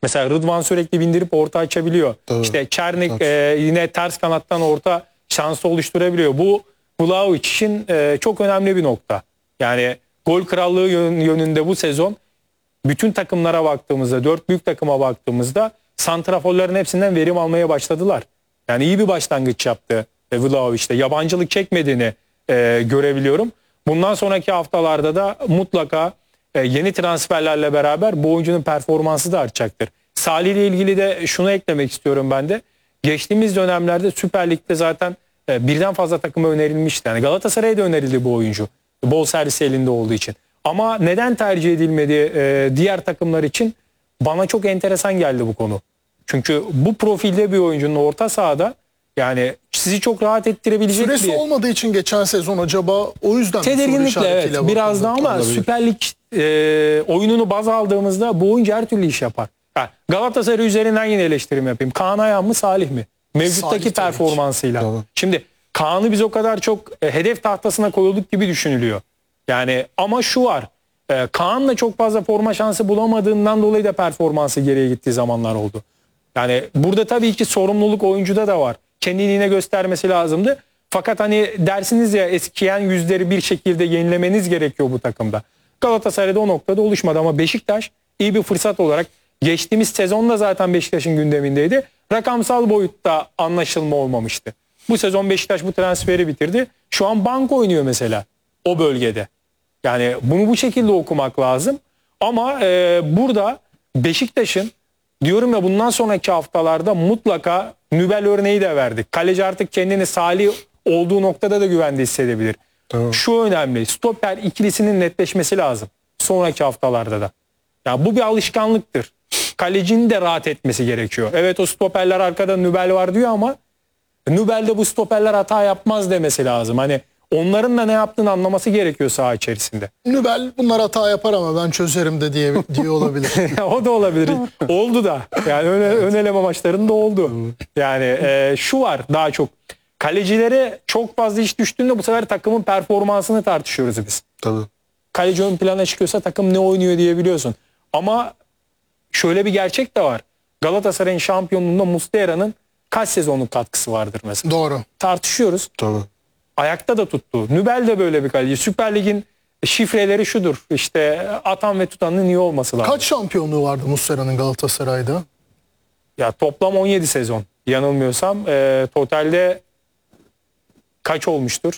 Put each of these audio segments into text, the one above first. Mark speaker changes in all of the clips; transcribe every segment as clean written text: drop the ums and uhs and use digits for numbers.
Speaker 1: Mesela Rıdvan sürekli bindirip orta açabiliyor.
Speaker 2: Evet.
Speaker 1: İşte Çernik yine ters kanattan orta şansı oluşturabiliyor. Bu Vlahovic için çok önemli bir nokta. Yani gol krallığı yönünde bu sezon bütün takımlara baktığımızda, 4 büyük takıma baktığımızda santraforların hepsinden verim almaya başladılar. Yani iyi bir başlangıç yaptı Vlahovic'te. Yabancılık çekmediğini görebiliyorum. Bundan sonraki haftalarda da mutlaka yeni transferlerle beraber bu oyuncunun performansı da artacaktır. Salih ile ilgili de şunu eklemek istiyorum ben de. Geçtiğimiz dönemlerde Süper Lig'de zaten birden fazla takıma önerilmişti. Yani Galatasaray'a da önerildi bu oyuncu. Bol servisi elinde olduğu için. Ama neden tercih edilmedi diğer takımlar için bana çok enteresan geldi bu konu. Çünkü bu profilde bir oyuncunun orta sahada yani sizi çok rahat ettirebilecek
Speaker 2: Süresi olmadığı için geçen sezon acaba o yüzden
Speaker 1: tedirginlikle evet biraz daha ama
Speaker 2: olabilir.
Speaker 1: Süper Lig oyununu baz aldığımızda bu oyuncu her türlü iş yapar. Yani Galatasaray üzerinden yine eleştirim yapayım. Kaan Ayhan mı Salih mi? Mevcuttaki
Speaker 2: Salih
Speaker 1: performansıyla.
Speaker 2: Tamam.
Speaker 1: Şimdi Kaan'ı biz o kadar çok hedef tahtasına koyulduk gibi düşünülüyor. Yani ama şu var. Kaan da çok fazla forma şansı bulamadığından dolayı da performansı geriye gittiği zamanlar oldu. Yani burada tabii ki sorumluluk oyuncuda da var. Kendini yine göstermesi lazımdı. Fakat hani dersiniz ya eskiyen yüzleri bir şekilde yenilemeniz gerekiyor bu takımda. Galatasaray'da o noktada oluşmadı ama Beşiktaş iyi bir fırsat olarak geçtiğimiz sezonda zaten Beşiktaş'ın gündemindeydi. Rakamsal boyutta anlaşılma olmamıştı. Bu sezon Beşiktaş bu transferi bitirdi. Şu an banko oynuyor mesela o bölgede. Yani bunu bu şekilde okumak lazım. Ama burada Beşiktaş'ın diyorum ya bundan sonraki haftalarda mutlaka Nübel örneği de verdik. Kaleci artık kendini Salih olduğu noktada da güvende hissedebilir.
Speaker 2: Tamam.
Speaker 1: Şu önemli. Stoper ikilisinin netleşmesi lazım. Sonraki haftalarda da. Ya bu bir alışkanlıktır. Kalecinin de rahat etmesi gerekiyor. Evet o stoperler arkada Nübel var diyor ama Nübel'de bu stoperler hata yapmaz demesi lazım. Hani onların da ne yaptığını anlaması gerekiyor saha içerisinde.
Speaker 2: Nübel bunlar hata yapar ama ben çözerim de diye olabilir.
Speaker 1: O da olabilir. Oldu da. Yani ön eleme maçlarında oldu. Yani şu var daha çok. Kalecilere çok fazla iş düştüğünde bu sefer takımın performansını tartışıyoruz biz.
Speaker 2: Tabii.
Speaker 1: Kaleci ön plana çıkıyorsa takım ne oynuyor diye biliyorsun. Ama şöyle bir gerçek de var. Galatasaray'ın şampiyonluğunda Muslera'nın kaç sezonluk katkısı vardır mesela.
Speaker 2: Doğru.
Speaker 1: Tartışıyoruz.
Speaker 2: Tabii.
Speaker 1: Ayakta da tuttu. Nübel de böyle bir kaleci. Süper Lig'in şifreleri şudur. İşte atan ve tutanın iyi olması lazım.
Speaker 2: Kaç şampiyonluğu vardı Muslera'nın Galatasaray'da?
Speaker 1: Ya toplam 17 sezon. Yanılmıyorsam totalde kaç olmuştur?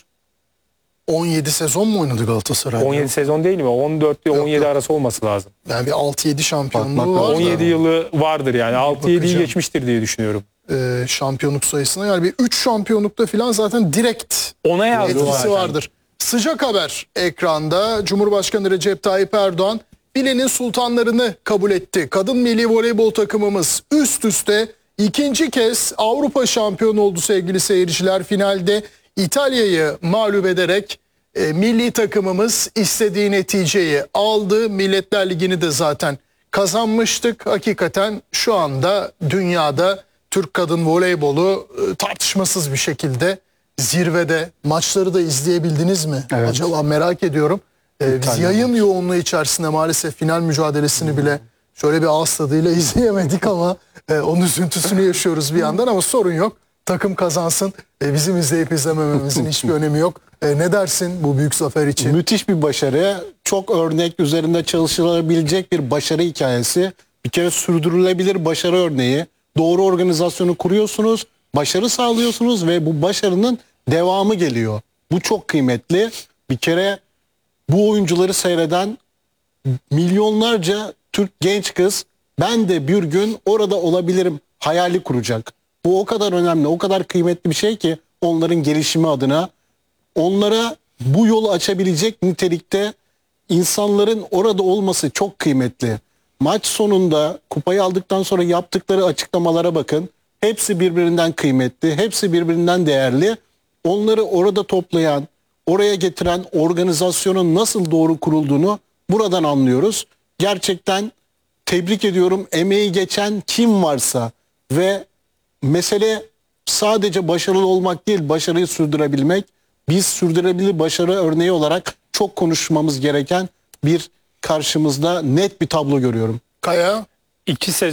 Speaker 2: 17 sezon mu oynadı Galatasaray'da?
Speaker 1: 17 sezon değil mi? 14 ile 17
Speaker 2: yok.
Speaker 1: arası olması lazım.
Speaker 2: Yani bir 6-7 şampiyonluğu var.
Speaker 1: 17 yılı vardır yani. 6-7'yi
Speaker 2: bakacağım.
Speaker 1: geçmiştir diye düşünüyorum.
Speaker 2: Şampiyonluk sayısına. Yani bir 3 şampiyonlukta falan zaten direkt
Speaker 1: Ona yazdı
Speaker 2: etkisi
Speaker 1: zaten.
Speaker 2: vardır. Sıcak haber ekranda. Cumhurbaşkanı Recep Tayyip Erdoğan filenin sultanlarını kabul etti. Kadın milli voleybol takımımız üst üste ikinci kez Avrupa şampiyonu oldu sevgili seyirciler. Finalde İtalya'yı mağlup ederek milli takımımız istediği neticeyi aldı. Milletler Ligi'ni de zaten kazanmıştık. Hakikaten şu anda dünyada Türk kadın voleybolu tartışmasız bir şekilde zirvede. Maçları da izleyebildiniz mi?
Speaker 3: Evet.
Speaker 2: Acaba merak ediyorum. Biz
Speaker 3: İtalya
Speaker 2: yayın yoğunluğu içerisinde maalesef final mücadelesini bile şöyle bir ağız tadıyla izleyemedik ama onun üzüntüsünü yaşıyoruz bir yandan ama sorun yok. Takım kazansın. Bizim izleyip izlemememizin hiçbir önemi yok. Ne dersin bu büyük zafer için?
Speaker 3: Müthiş bir başarı. Çok örnek üzerinde çalışılabilecek bir başarı hikayesi. Bir kere sürdürülebilir başarı örneği. Doğru organizasyonu kuruyorsunuz, başarı sağlıyorsunuz ve bu başarının devamı geliyor. Bu çok kıymetli. Bir kere bu oyuncuları seyreden milyonlarca Türk genç kız ben de bir gün orada olabilirim hayali kuracak. Bu o kadar önemli, o kadar kıymetli bir şey ki onların gelişimi adına. Onlara bu yolu açabilecek nitelikte insanların orada olması çok kıymetli. Maç sonunda kupayı aldıktan sonra yaptıkları açıklamalara bakın. Hepsi birbirinden kıymetli, hepsi birbirinden değerli. Onları orada toplayan, oraya getiren organizasyonun nasıl doğru kurulduğunu buradan anlıyoruz. Gerçekten tebrik ediyorum. Emeği geçen kim varsa ve mesele sadece başarılı olmak değil, başarıyı sürdürebilmek. Biz sürdürülebilir başarı örneği olarak çok konuşmamız gereken bir karşımızda net bir tablo görüyorum.
Speaker 2: Kaya?
Speaker 1: 2 sezon